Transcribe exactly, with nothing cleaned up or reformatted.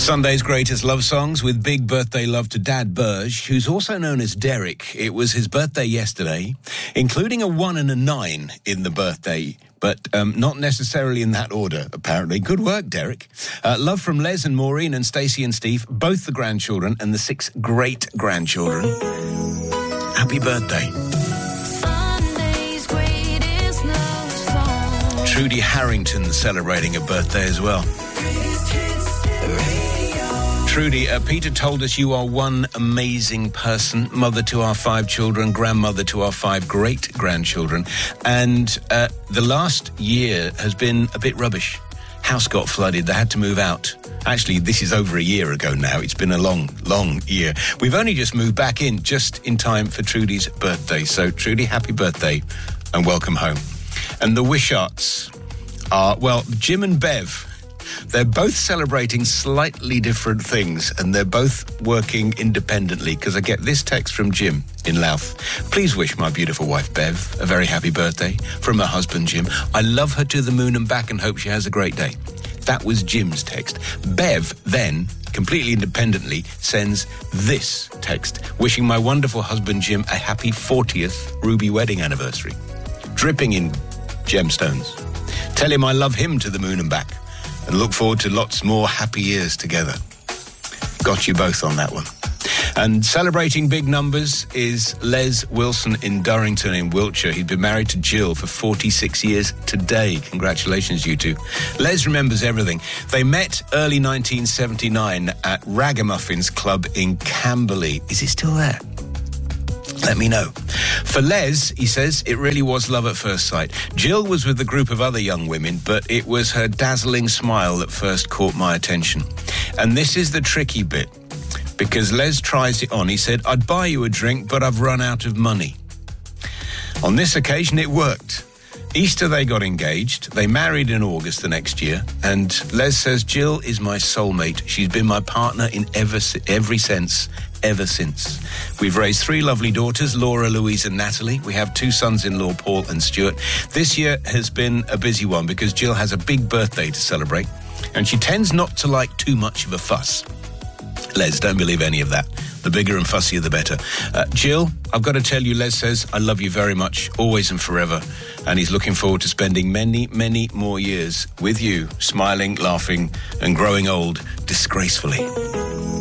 Sunday's greatest love songs with big birthday love to Dad Burge, who's also known as Derek. It was his birthday yesterday, including a one and a nine in the birthday, but um, not necessarily in that order, apparently. Good work, Derek. Uh, love from Les and Maureen and Stacey and Steve, both the grandchildren and the six great-grandchildren. Happy birthday. Trudy Harrington celebrating a birthday as well. Trudy, uh, Peter told us you are one amazing person, mother to our five children, grandmother to our five great-grandchildren, and uh, the last year has been a bit rubbish. House got flooded, they had to move out. Actually, this is over a year ago now. It's been a long, long year. We've only just moved back in, just in time for Trudy's birthday. So, Trudy, happy birthday and welcome home. And the Wisharts are, well, Jim and Bev. They're both celebrating slightly different things, and they're both working independently, because I get this text from Jim in Louth. Please wish my beautiful wife, Bev, a very happy birthday. From her husband, Jim. I love her to the moon and back and hope she has a great day. That was Jim's text. Bev then, completely independently, sends this text, wishing my wonderful husband, Jim, a happy fortieth Ruby wedding anniversary. Dripping in gemstones. Tell him I love him to the moon and back, and look forward to lots more happy years together. Got you both on that one. And celebrating big numbers is Les Wilson in Durrington in Wiltshire. He'd been married to Jill for forty-six years today. Congratulations, you two. Les remembers everything. They met early nineteen seventy-nine at Ragamuffins Club in Camberley. Is it still there? Let me know. For Les, he says, it really was love at first sight. Jill was with a group of other young women, but it was her dazzling smile that first caught my attention. And this is the tricky bit, because Les tries it on. He said, I'd buy you a drink, but I've run out of money. On this occasion, it worked. Easter, they got engaged. They married in August the next year. And Les says, Jill is my soulmate. She's been my partner in ever, every sense, ever since. We've raised three lovely daughters, Laura, Louise and Natalie. We have two sons-in-law, Paul and Stuart. This year has been a busy one because Jill has a big birthday to celebrate. And she tends not to like too much of a fuss. Les, don't believe any of that. The bigger and fussier, the better. Uh, Jill, I've got to tell you, Les says, I love you very much, always and forever. And he's looking forward to spending many, many more years with you, smiling, laughing, and growing old disgracefully.